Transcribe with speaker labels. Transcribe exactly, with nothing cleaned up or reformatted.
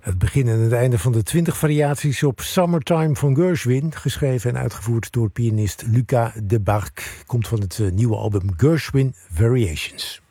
Speaker 1: Het begin en het einde van de twintig variaties op Summertime van Gershwin, geschreven en uitgevoerd door pianist Lucas Debargue, komt van het nieuwe album Gershwin Variations.